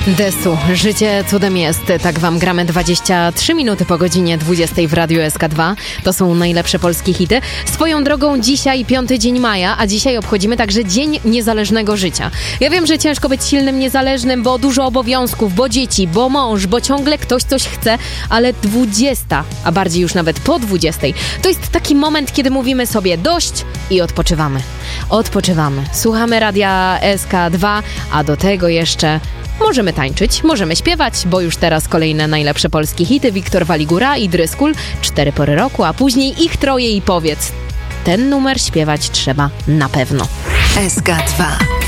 Desu, życie cudem jest. Tak wam gramy 23 minuty po godzinie 20 w Radiu SK2. To są najlepsze polskie hity. Swoją drogą dzisiaj 5 dzień maja, a dzisiaj obchodzimy także Dzień Niezależnego Życia. Ja wiem, że ciężko być silnym, niezależnym, bo dużo obowiązków, bo dzieci, bo mąż, bo ciągle ktoś coś chce, ale 20, a bardziej już nawet po 20, to jest taki moment, kiedy mówimy sobie dość i odpoczywamy. Odpoczywamy. Słuchamy Radia SK2, a do tego jeszcze możemy tańczyć, możemy śpiewać, bo już teraz kolejne najlepsze polskie hity. Wiktor Waligura i Dryskul, 4 pory roku, a później ich troje i powiedz. Ten numer śpiewać trzeba na pewno. SK2.